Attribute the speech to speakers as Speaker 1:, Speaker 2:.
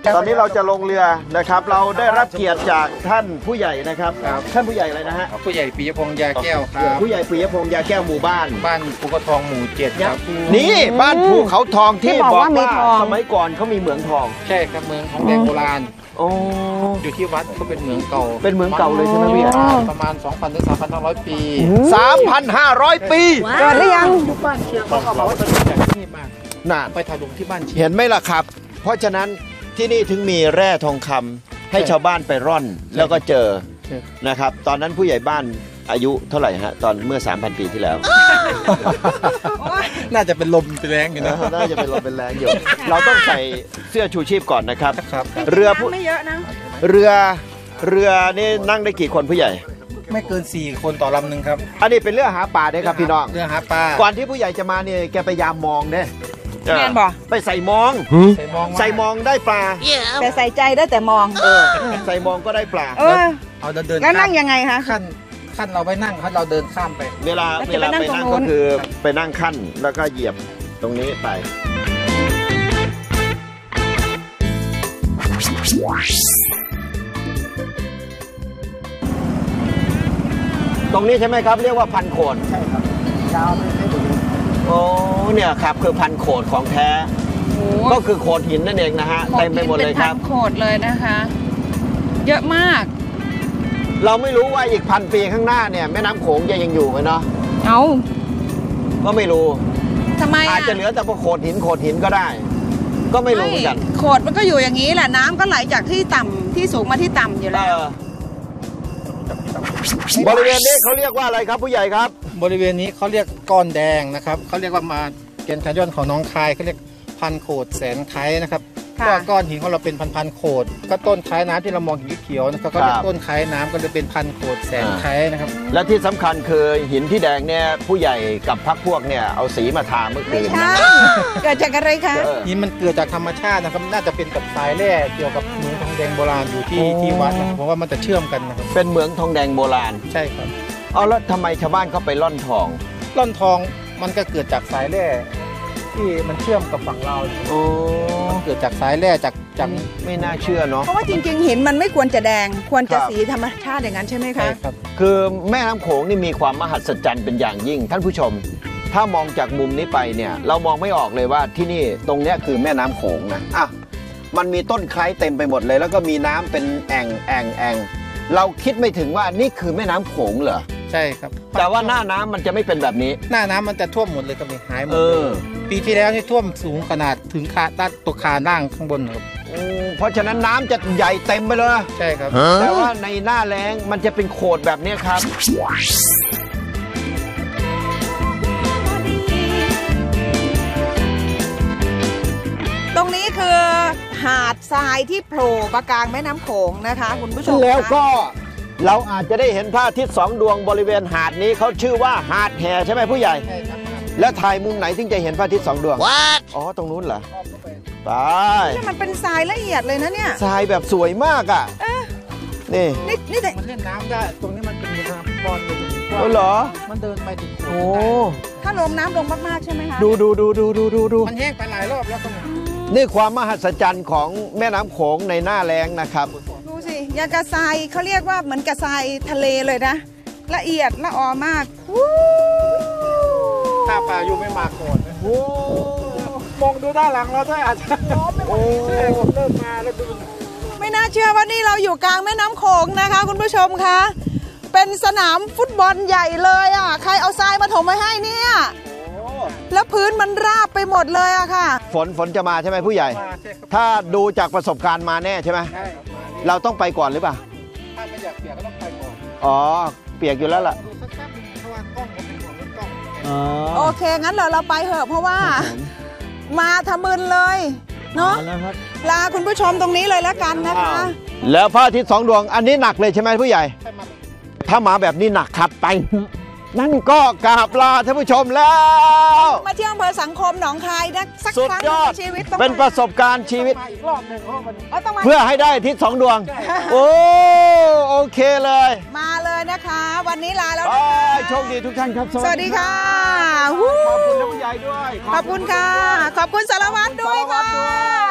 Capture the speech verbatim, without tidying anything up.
Speaker 1: ตอนนี้เราจะลงเรือนะครับเราได้รับเกียรติจากท่านผู้ใหญ่นะครับท่านผู้ใหญ่อะไรนะฮะ
Speaker 2: ผู้ใหญ่ปิยพงษ์ยาแก้วครับ
Speaker 1: ผู้ใหญ่ปิยพงษ์ยาแก้วหมู่บ้าน
Speaker 2: บ้านภูเขาทองหมู่เจ็ดครับ
Speaker 1: นี่บ้านภูเขาทองที่บอกว่าสมัยก่อนเขามีเหมืองทอง
Speaker 2: ใช่ครับเมืองทองแดงโบราณ
Speaker 1: โอ้
Speaker 2: อยู่ที่วัดก็เป็นเหมืองเก่า
Speaker 1: เป็นเหมืองเก่าเลยใช่ไหมพี่
Speaker 2: ประมาณ สองพัน ถึง สามพันห้าร้อย ปี
Speaker 1: สามพันห้าร้อย ปี
Speaker 3: เกิดหรือยัง
Speaker 2: ทุกบ้านเชียงเขาบอกว่าเป็นจากที่นี่มา
Speaker 1: น่ะ
Speaker 2: ไปถ่ายรูปที่บ้านเชียง
Speaker 1: เห็นไหมล่ะครับเพราะฉะนั้นที่นี่ถึงมีแร่ทองคำให้ชาวบ้านไปร่อนแล้วก็เจอนะครับตอนนั้นผู้ใหญ่บ้านอายุเท่าไหร่ฮะตอนเมื่อ สามพัน ปีที่แล้ว
Speaker 2: น่าจะเป็นลมเป็นแรงอยู่นะ
Speaker 1: น่าจะเป็นลมเป็นแรงอยู่เราต้องใส่เสื้อชูชีพก่อนนะครับ
Speaker 2: ครับ
Speaker 1: เรือผู้
Speaker 3: ไม่เยอะนะ
Speaker 1: เรือเรือนี่นั่งได้กี่คนผู้ใหญ่
Speaker 2: ไม่เกินสี่คนต่อลำหนึ่งครับ
Speaker 1: อันนี้เป็นเรือหาปลาได้ครับพี่น้อง
Speaker 2: เรือหาปลา
Speaker 1: ก่อนที่ผู้ใหญ่จะมาเนี่ยแกไปยามมองเด้
Speaker 3: แม่นบ่
Speaker 1: ไปใส่มองใส่มองใส่มองได้ปลา
Speaker 3: แต่ใส่ใจได้แต่มอง
Speaker 1: เออใส่มองก็ได้ปลา
Speaker 3: เออ
Speaker 2: เอาเดิน
Speaker 3: แล้วนั่งยังไงคะ
Speaker 2: ขั้นขั้นเราไปนั่งเราเดินข้ามไป
Speaker 1: เวลาเวลาไปนั่งก็คือไปนั่งขั้นแล้วก็เหยียบตรงนี้ไปตรงนี้ใช่ไหมครับเรียกว่าพันโขด
Speaker 2: ใช่ครับยาวไม่ใช่ตรงนี้
Speaker 1: โอ้เนี่ยครับคือพันโขดของแท้ก็คือโขดหินนั่นเองนะฮะเต็มไปหมดเลยครับ
Speaker 3: โขดเลยนะคะเยอะมาก
Speaker 1: เราไม่รู้ว่าอีกพันปีข้างหน้าเนี่ยแม่น้ำโขงจะยังอยู่ไหมเนาะ
Speaker 3: เอา
Speaker 1: ก็ไม่รู้
Speaker 3: ทำไม
Speaker 1: อาจจะเหลือแต่พวกโขดหินโขดหินก็ได้ก็ไม่รู้เหมือนกัน
Speaker 3: โขดมันก็อยู่อย่างนี้แหละน้ำก็ไหลจากที่ต่ำที่สูงมาที่ต่ำอยู่แล้ว
Speaker 1: บริเวณนี้เขาเรียกว่าอะไรครับผู้ใหญ่ครับ
Speaker 2: บริเวณนี้เขาเรียกก้อนแดงนะครับเขาเรียกว่ามาเกณฑ์แคนยอนของน้องคายเขาเรียกพันโขดแสนไคนะครับก็ก้อนหินของเราเป็นพันพันโขดก็ต้นไคน้ำที่เรามองเห็นเขียวนะครับก็เรียกต้นไคน้ำก็เลยเป็นพันโขดแสนไคนะครับ
Speaker 1: และที่สำคัญคือหินที่แดงเนี่ยผู้ใหญ่กับพรรคพวกเนี่ยเอาสีมาทาเมื่อคืน
Speaker 3: เกิดจากอะไรคะ
Speaker 2: หินมันเกิดจากธรรมชาตินะครับน่าจะเป็นกับทรายแร่เกี่ยวกับเหมืองทองแดงโบราณอยู่ที่ที่วัดเพราะว่ามันจะเชื่อมกันนะครับ
Speaker 1: เป็นเหมืองทองแดงโบราณ
Speaker 2: ใช่ครับ
Speaker 1: เอาแล้วทำไมชาวบ้านเขาไปล่อนทอง
Speaker 2: ล่อนทองมันก็เกิดจากสายแร่ที่มันเชื่อมกับฝั่งเราโอ้เกิดจากสายแร่จากจาก
Speaker 1: ไม่น่าเชื่อเนาะ
Speaker 3: เพราะว่าจริงๆหินมันไม่ควรจะแดงควรจะสีธรรมชาติอย่างนั้นใช่ไหมคะ
Speaker 2: ครับ
Speaker 1: คือแม่น้ำโขงนี่มีความมหัศจรรย์เป็นอย่างยิ่งท่านผู้ชมถ้ามองจากมุมนี้ไปเนี่ยเรามองไม่ออกเลยว่าที่นี่ตรงนี้คือแม่น้ำโขงนะอ่ะมันมีต้นไคร้เต็มไปหมดเลยแล้วก็มีน้ำเป็นแอ่งแอ่งแอ่งเราคิดไม่ถึงว่านี่คือแม่น้ำโขงเหรอ
Speaker 2: ใช่ครับ
Speaker 1: แต่ว่าหน้าน้ำมันจะไม่เป็นแบบนี้
Speaker 2: หน้าน้ำมันจะท่วมหมดเลยก็มีหายหมดเลยปีที่แล้วนี่ท่วมสูงขนาดถึงคาด้านตัวคาล่างข้างบนครับ
Speaker 1: เพราะฉะนั้นน้ำจะใหญ่เต็มไปเลย
Speaker 2: ใช่ครับ
Speaker 1: แต่ว่าในหน้าแล้งมันจะเป็นโขดแบบนี้ครับ
Speaker 3: ตรงนี้คือหาดทรายที่โผล่มากลางแม่น้ำโขงนะคะคุณผู้ชม
Speaker 1: แล้วก็เราอาจจะได้เห็นพระอาทิตย์สองดวงบริเวณหาดนี้เขาชื่อว่าหาดแห่ใช่ไหมผู้ใหญ่
Speaker 2: ใช่ครับ
Speaker 1: แล้วถ่ายมุมไหนถึงจะเห็นพระอาทิตย์สองดวงอ๋อตรงนู้นเหรอไป
Speaker 3: นี่มันเป็นทรายละเอียดเลยนะเนี่ย
Speaker 1: ทรายแบบสวยมากอ่ะนี่
Speaker 3: นี่นี่แต่
Speaker 2: มันเล่นน้ำได้ตรงนี้มันเป็นน้ำบอลเลย
Speaker 1: โอ้เหรอ
Speaker 2: มันเดินไปถึง
Speaker 1: โอ้
Speaker 3: ถ้าลงน้ำลงมากๆใช่ไหมคะ
Speaker 1: ดูดูดูดูดูดูดู
Speaker 2: มันแห้งไปหลายรอบแล้วตรงนี้
Speaker 1: นี่ความมหัศจรรย์ของแม่น้ำโขงในหน้าแล้งนะครับ
Speaker 3: ดูสิยางกระทรายเขาเรียกว่าเหมือนกระทรายทะเลเลยนะละเอียดละออมาก
Speaker 2: ถ้าปลาอยู่ไม่มาก่อนโอ้มองดูด้านหลังเราด้วยอาจจะโอ้เริ่มมาแล้วดู
Speaker 3: ไม่น่าเชื่อว่านี่เราอยู่กลางแม่น้ำโขงนะคะคุณผู้ชมคะเป็นสนามฟุตบอลใหญ่เลยอ่ะใครเอาทรายมาถมไว้ให้เนี่ยแล้วพื้นมันราบไปหมดเลยอะค่ะ
Speaker 1: ฝนฝนจะมาใช่ไหมผู้ใหญ่ถ้าดูจากประสบการณ์มาแน่ใช่ไหมเราต้องไปก่อนหรือเปล่า
Speaker 2: ถ้าไม่อยากเปียกก็ต้องไปก่อน
Speaker 1: อ๋อเปียกอยู่แล้วล่ะ
Speaker 3: โอเคงั้นเราเราไปเถอะเพราะว่ามาทะมึนเลยเนาะลาคุณผู้ชมตรงนี้เลยแล้วกันนะคะ
Speaker 1: แล้วพระอาทิตย์สองดวงอันนี้หนักเลยใช่ไหมผู้ใหญ่ถ้ามาแบบนี้หนักครับไปนั่นก็กราบลาท่านผู้ชมแล้ว
Speaker 3: มาเที่ยวอำเภอสังคมหนองคายนะสักครั้งในชีวิต
Speaker 1: เป็นประสบการณ์ชีวิตเพื่อให้ได้อาทิตย์สองดวงโอ้โอเคเลย
Speaker 3: มาเลยนะคะวันนี้ลาแล้ว
Speaker 1: โชคดีทุกท่านครับ
Speaker 3: สวัสดีค่ะ
Speaker 1: ขอบคุณท่านผู้ใหญ่ด้วย
Speaker 3: ขอบคุณค่ะขอบคุณสารวัตรด้วยค่ะ